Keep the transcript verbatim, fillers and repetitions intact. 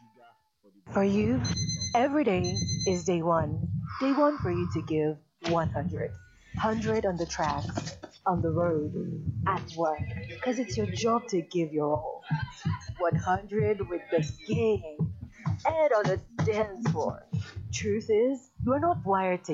For you, every day is day one. Day one for you to give one hundred. one hundred on the tracks, on the road, at work. Because it's your job to give your all. one hundred with the gang and on the dance floor. Truth is, you're not wired to